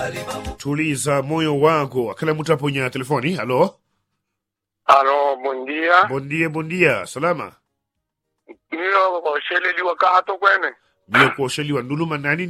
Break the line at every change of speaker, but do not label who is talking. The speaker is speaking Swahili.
Tuliza moyo wako. Akala mtu hapo kwenye telefoni. Halo?
Alo, buen día.
Buen dia. Salama.
Nilo kwa shele liwa kahato kwene.
Ndio kwa usheli wa nduluma nani